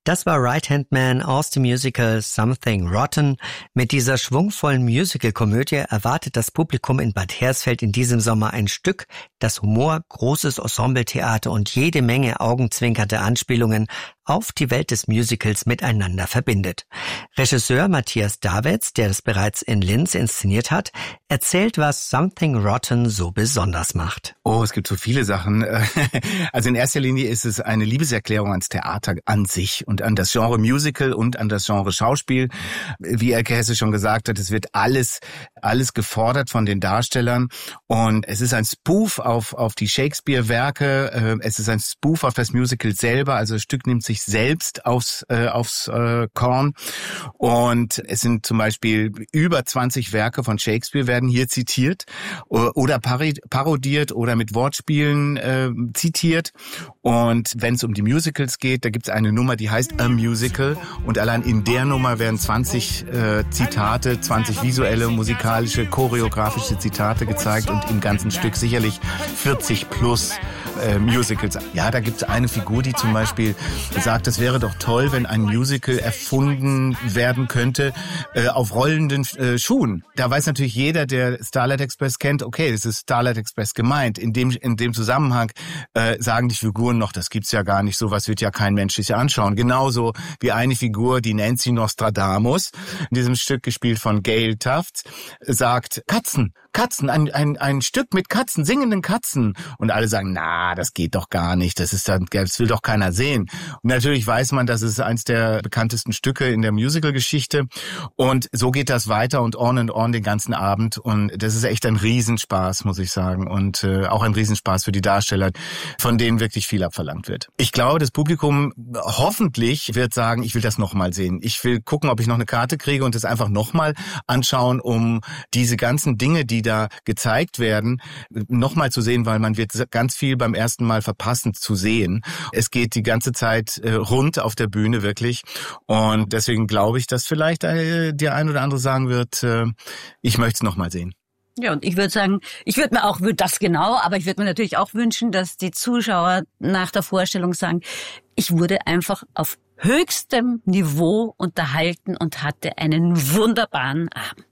Das war Right Hand Man aus dem Musical Something Rotten. Mit dieser schwungvollen Musical-Komödie erwartet das Publikum in Bad Hersfeld in diesem Sommer ein Stück, das Humor, großes Ensembletheater und jede Menge augenzwinkernde Anspielungen auf die Welt des Musicals miteinander verbindet. Regisseur Matthias Davids, der das bereits in Linz inszeniert hat, erzählt, was Something Rotten so besonders macht. Oh, es gibt so viele Sachen. Also in erster Linie ist es eine Liebeserklärung ans Theater an sich und an das Genre Musical und an das Genre Schauspiel. Wie Elke Hesse schon gesagt hat, es wird alles gefordert von den Darstellern und es ist ein Spoof auf die Shakespeare-Werke. Es ist ein Spoof auf das Musical selber, also das Stück nimmt sich selbst aufs Korn und es sind zum Beispiel über 20 Werke von Shakespeare werden hier zitiert oder parodiert oder mit Wortspielen zitiert. Und wenn es um die Musicals geht, da gibt es eine Nummer, die heißt A Musical und allein in der Nummer werden 20 Zitate, 20 visuelle, musikalische, choreografische Zitate gezeigt und im ganzen Stück sicherlich 40 plus Musicals. Ja, da gibt es eine Figur, die zum Beispiel sagt, es wäre doch toll, wenn ein Musical erfunden werden könnte auf rollenden Schuhen. Da weiß natürlich jeder, der Starlight Express kennt, okay, das ist Starlight Express gemeint. In dem Zusammenhang sagen die Figuren noch, das gibt's ja gar nicht, sowas wird ja kein Mensch sich anschauen. Genauso wie eine Figur, die Nancy Nostradamus, in diesem Stück gespielt von Gail Tufts, sagt, Katzen, ein Stück mit Katzen, singenden Katzen. Und alle sagen, na, das geht doch gar nicht, das will doch keiner sehen. Und natürlich weiß man, das ist eins der bekanntesten Stücke in der Musical-Geschichte. Und so geht das weiter und on den ganzen Abend. Und das ist echt ein Riesenspaß, muss ich sagen. Und auch ein Riesenspaß für die Darsteller, von denen wirklich viel abverlangt wird. Ich glaube, das Publikum hoffentlich wird sagen, ich will das nochmal sehen. Ich will gucken, ob ich noch eine Karte kriege und das einfach nochmal anschauen, um diese ganzen Dinge, die da gezeigt werden, nochmal zu sehen, weil man wird ganz viel beim ersten Mal verpassen zu sehen. Es geht die ganze Zeit rund auf der Bühne wirklich und deswegen glaube ich, dass vielleicht der ein oder andere sagen wird, ich möchte es nochmal sehen. Ja, und ich würde sagen, aber ich würde mir natürlich auch wünschen, dass die Zuschauer nach der Vorstellung sagen, ich wurde einfach auf höchstem Niveau unterhalten und hatte einen wunderbaren Abend.